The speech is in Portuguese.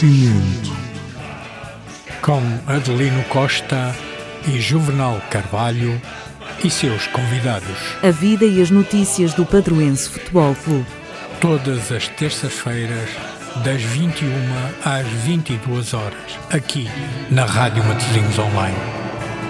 Divertimento. Com Adelino Costa e Juvenal Carvalho e seus convidados. A vida e as notícias do Padroense Futebol Clube. Todas as terças-feiras, das 21 às 22 horas, aqui na Rádio Matosinhos Online.